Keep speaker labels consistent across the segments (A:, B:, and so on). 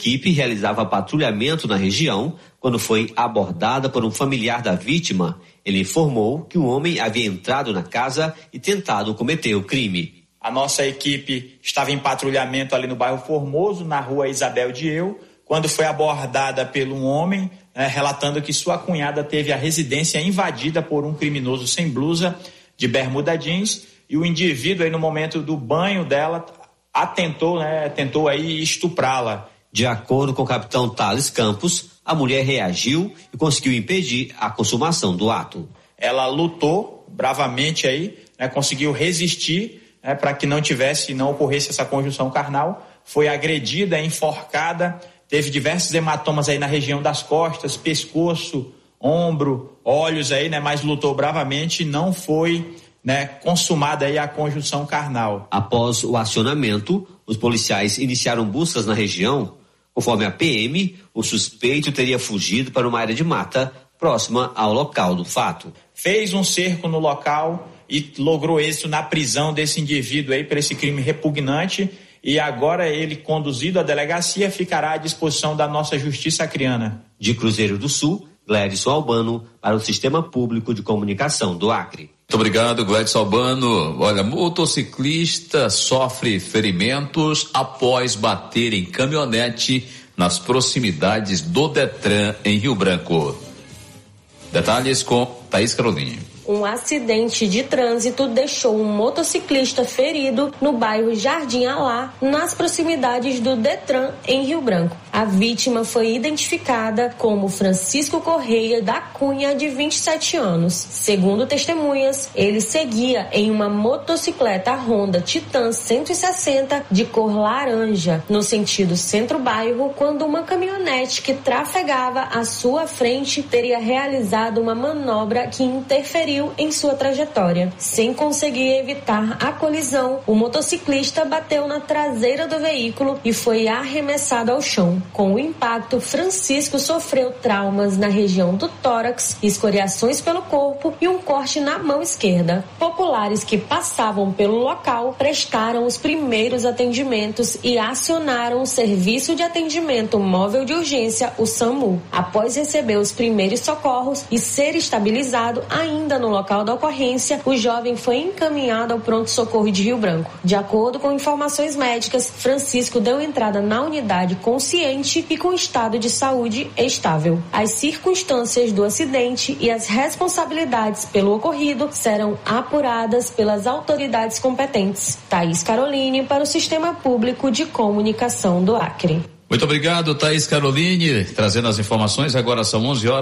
A: equipe realizava patrulhamento na região quando foi abordada por um familiar da vítima. Ele informou que o homem havia entrado na casa e tentado cometer o crime.
B: A nossa equipe estava em patrulhamento ali no bairro Formoso, na rua Isabel de Eu, quando foi abordada por um homem, relatando que sua cunhada teve a residência invadida por um criminoso sem blusa, de bermuda jeans, e o indivíduo aí no momento do banho dela tentou aí estuprá-la.
A: De acordo com o capitão Thales Campos, a mulher reagiu e conseguiu impedir a consumação do ato.
B: Ela lutou bravamente aí, conseguiu resistir, para que não ocorresse essa conjunção carnal, foi agredida, enforcada, teve diversos hematomas aí na região das costas, pescoço, ombro, olhos aí, mas lutou bravamente e não foi, consumada aí a conjunção carnal.
A: Após o acionamento, os policiais iniciaram buscas na região. Conforme a PM, o suspeito teria fugido para uma área de mata próxima ao local do fato.
B: Fez um cerco no local e logrou êxito na prisão desse indivíduo aí por esse crime repugnante, e agora ele, conduzido à delegacia, ficará à disposição da nossa justiça acreana.
A: De Cruzeiro do Sul, Gledson Albano, para o Sistema Público de Comunicação do Acre.
C: Muito obrigado, Gledson Albano. Olha, motociclista sofre ferimentos após bater em caminhonete nas proximidades do Detran, em Rio Branco. Detalhes com Thaís Caroline.
D: Um acidente de trânsito deixou um motociclista ferido no bairro Jardim Alá, nas proximidades do Detran, em Rio Branco. A vítima foi identificada como Francisco Correia da Cunha, de 27 anos. Segundo testemunhas, ele seguia em uma motocicleta Honda Titan 160 de cor laranja, no sentido centro-bairro, quando uma caminhonete que trafegava à sua frente teria realizado uma manobra que interferiu em sua trajetória. Sem conseguir evitar a colisão, o motociclista bateu na traseira do veículo e foi arremessado ao chão. Com o impacto, Francisco sofreu traumas na região do tórax, escoriações pelo corpo e um corte na mão esquerda. Populares que passavam pelo local prestaram os primeiros atendimentos e acionaram o Serviço de Atendimento Móvel de Urgência, o SAMU. Após receber os primeiros socorros e ser estabilizado ainda no local da ocorrência, o jovem foi encaminhado ao pronto-socorro de Rio Branco. De acordo com informações médicas, Francisco deu entrada na unidade consciente e com estado de saúde estável. As circunstâncias do acidente e as responsabilidades pelo ocorrido serão apuradas pelas autoridades competentes. Thaís Caroline, para o Sistema Público de Comunicação do Acre.
C: Muito obrigado, Thaís Caroline, trazendo as informações. Agora são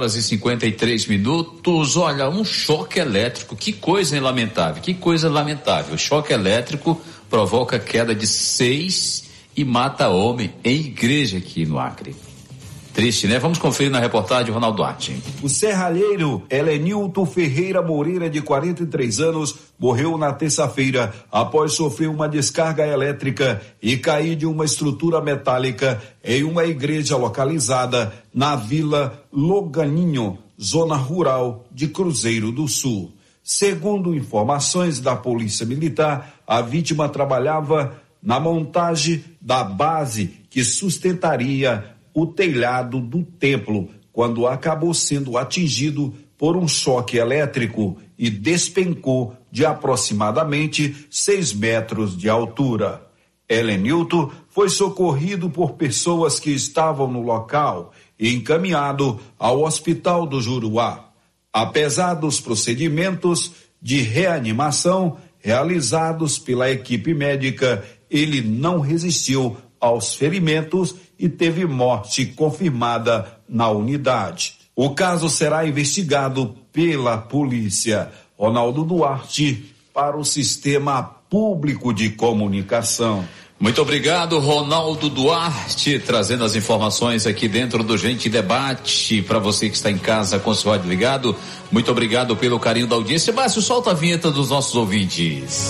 C: 11h53. Olha, um choque elétrico, que coisa lamentável, Choque elétrico provoca queda de 6 e mata homem em igreja aqui no Acre. Triste, né? Vamos conferir na reportagem, Ronaldo Duarte.
E: O serralheiro Helenilton Ferreira Moreira, de 43 anos, morreu na terça-feira após sofrer uma descarga elétrica e cair de uma estrutura metálica em uma igreja localizada na Vila Loganinho, zona rural de Cruzeiro do Sul. Segundo informações da Polícia Militar, a vítima trabalhava na montagem da base que sustentaria o telhado do templo, quando acabou sendo atingido por um choque elétrico e despencou de aproximadamente 6 metros de altura. Helenilton foi socorrido por pessoas que estavam no local e encaminhado ao Hospital do Juruá. Apesar dos procedimentos de reanimação realizados pela equipe médica, ele não resistiu aos ferimentos e teve morte confirmada na unidade. O caso será investigado pela polícia. Ronaldo Duarte, para o Sistema Público de Comunicação.
C: Muito obrigado, Ronaldo Duarte, trazendo as informações aqui dentro do Gente Debate. Para você que está em casa com o seu rádio ligado, muito obrigado pelo carinho da audiência. Márcio, solta a vinheta dos nossos ouvintes.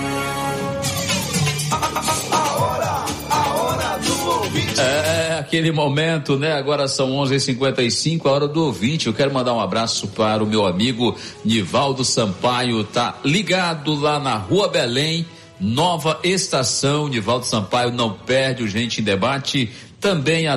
C: Aquele momento, né? Agora são 11h55, a hora do ouvinte. Eu quero mandar um abraço para o meu amigo Nivaldo Sampaio, tá ligado lá na Rua Belém, nova estação. Nivaldo Sampaio não perde o Gente em Debate. Também a